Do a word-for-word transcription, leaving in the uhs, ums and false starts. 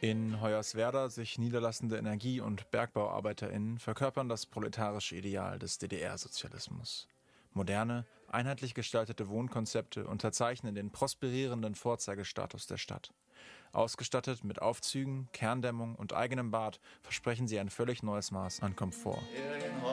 In Hoyerswerda sich niederlassende Energie- und BergbauarbeiterInnen verkörpern das proletarische Ideal des D D R-Sozialismus. Moderne, einheitlich gestaltete Wohnkonzepte unterzeichnen den prosperierenden Vorzeigestatus der Stadt. Ausgestattet mit Aufzügen, Kerndämmung und eigenem Bad versprechen sie ein völlig neues Maß an Komfort.